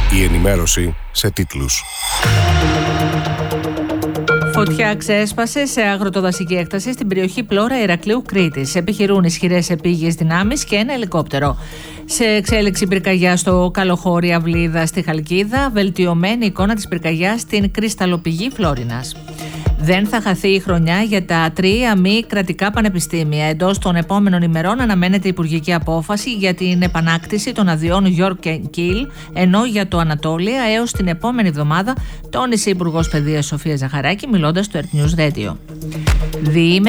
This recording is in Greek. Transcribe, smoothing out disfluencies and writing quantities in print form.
Η ενημέρωση σε τίτλους. Φωτιά ξέσπασε σε αγροτοδασική έκταση στην περιοχή Πλώρα Ηρακλείου Κρήτης. Επιχειρούν ισχυρές επίγειες δυνάμεις και ένα ελικόπτερο. Σε εξέλιξη πυρκαγιά στο Καλοχώρι Αυλίδα στη Χαλκίδα, βελτιωμένη εικόνα της πυρκαγιάς στην κρυσταλλοπηγή Φλόρινας. Δεν θα χαθεί η χρονιά για τα 3 μη κρατικά πανεπιστήμια. Εντός των επόμενων ημερών αναμένεται υπουργική απόφαση για την επανάκτηση των αδειών Γιόρκ και Κιλ, ενώ για το Ανατόλια έως την επόμενη εβδομάδα, τόνισε η Υπουργός Παιδείας Σοφία Ζαχαράκη μιλώντας στο Earth News Radio.